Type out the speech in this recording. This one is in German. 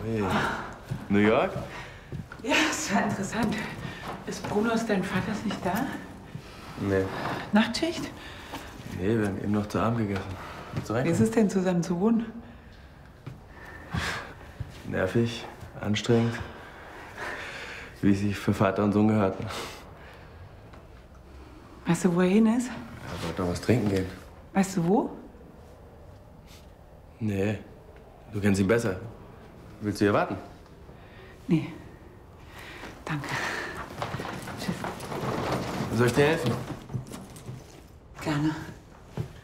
Hey. New York? Ja, ist ja interessant. Ist Brunos, dein Vater, ist nicht da? Nee. Nachtschicht? Nee, wir haben eben noch zu Abend gegessen. Wie ist es denn, zusammen zu wohnen? Nervig, anstrengend. Wie es sich für Vater und Sohn gehört. Weißt du, wo er hin ist? Er wollte noch was trinken gehen. Weißt du, wo? Nee, du kennst ihn besser. Willst du hier warten? Nee. Danke. Tschüss. Soll ich dir helfen? Gerne.